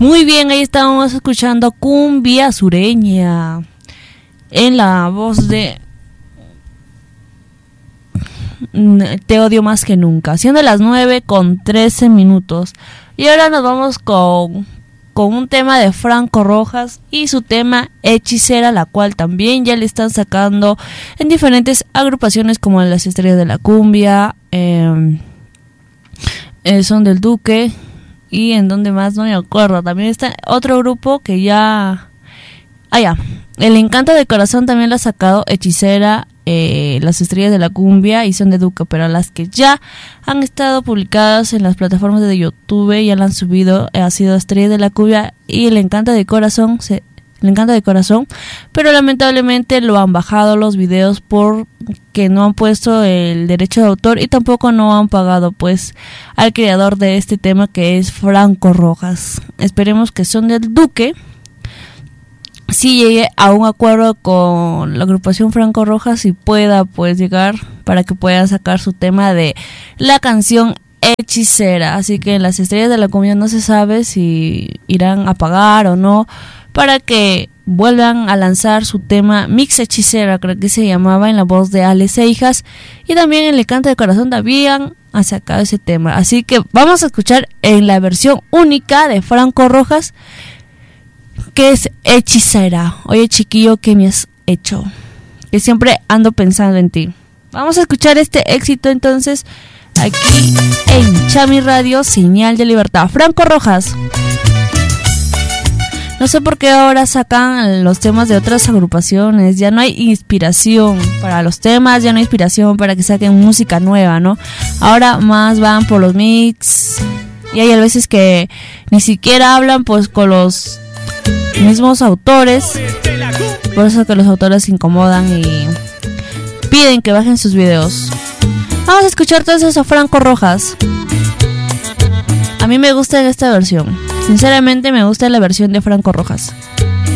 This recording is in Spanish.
Muy bien, ahí estábamos escuchando Cumbia Sureña en la voz de Te odio más que nunca, siendo las 9:13. Y ahora nos vamos con un tema de Franco Rojas y su tema Hechicera, la cual también ya le están sacando en diferentes agrupaciones como Las Estrellas de la Cumbia, El Son del Duque, y en donde más no me acuerdo. También está otro grupo que ya... El Encanto de Corazón también lo ha sacado Hechicera, Las Estrellas de la Cumbia y Son de Duque, pero las que ya han estado publicadas en las plataformas de YouTube ya la han subido, ha sido Estrellas de la Cumbia y El Encanto de Corazón, pero lamentablemente lo han bajado los videos porque no han puesto el derecho de autor y tampoco no han pagado pues al creador de este tema, que es Franco Rojas. Esperemos que Son del Duque sí llegue a un acuerdo con la agrupación Franco Rojas y pueda pues llegar para que puedan sacar su tema de la canción Hechicera. Así que Las Estrellas de la Cumbia no se sabe si irán a pagar o no para que vuelvan a lanzar su tema Mix Hechicera, creo que se llamaba, en la voz de Ale Seijas, y también en El Canto de Corazón también ha sacado ese tema. Así que vamos a escuchar en la versión única de Franco Rojas, que es Hechicera. Oye, chiquillo, ¿qué me has hecho? Que siempre ando pensando en ti. Vamos a escuchar este éxito entonces aquí en Chami Radio, Señal de Libertad. Franco Rojas. No sé por qué ahora sacan los temas de otras agrupaciones. Ya no hay inspiración para los temas, ya no hay inspiración para que saquen música nueva, ¿no? Ahora más van por los mix. Y hay a veces que ni siquiera hablan pues con los mismos autores. Por eso que los autores se incomodan y piden que bajen sus videos. Vamos a escuchar entonces a Franco Rojas. A mí me gusta esta versión. Sinceramente me gusta la versión de Franco Rojas.